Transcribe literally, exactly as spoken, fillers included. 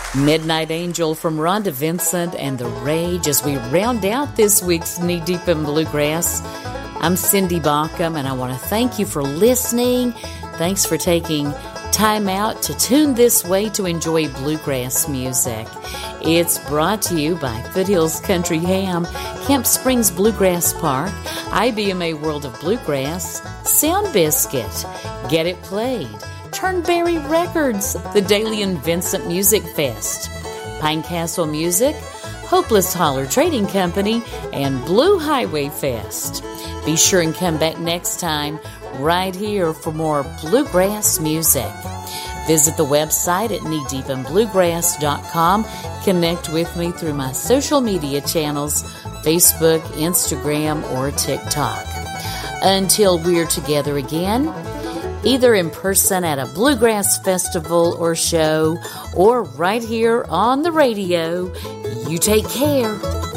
Midnight Angel from Rhonda Vincent and The Rage as we round out this week's Knee Deep in Bluegrass. I'm Cindy Baucom, and I want to thank you for listening. Thanks for taking time out to tune this way to enjoy bluegrass music. It's brought to you by Foothills Country Ham, Camp Springs Bluegrass Park, I B M A World of Bluegrass, Sound Biscuit, Get It Played, Turnberry Records, the Daly and Vincent Music Fest, Pine Castle Music, Hopeless Holler Trading Company, and Blue Highway Fest. Be sure and come back next time right here for more bluegrass music. Visit the website at knee deep in bluegrass dot com. Connect with me through my social media channels, Facebook, Instagram, or TikTok. Until we're together again, either in person at a bluegrass festival or show, or right here on the radio, you take care.